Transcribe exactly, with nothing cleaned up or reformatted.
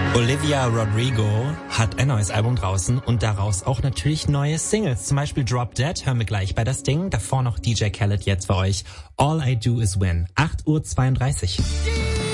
Olivia Rodrigo hat ein neues Album draußen und daraus auch natürlich neue Singles. Zum Beispiel Drop Dead hören wir gleich bei das Ding. Davor noch D J Khaled jetzt für euch. All I Do Is Win. acht Uhr zweiunddreißig.